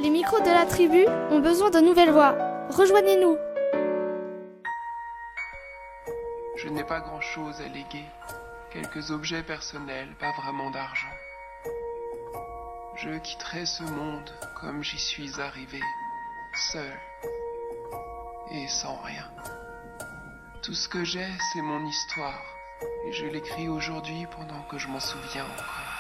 Les micros de la tribu ont besoin de nouvelles voix. Rejoignez-nous. Je n'ai pas grand-chose à léguer. Quelques objets personnels, pas vraiment d'argent. Je quitterai ce monde comme j'y suis arrivé, seul et sans rien. Tout ce que j'ai, c'est mon histoire, et je l'écris aujourd'hui pendant que je m'en souviens encore.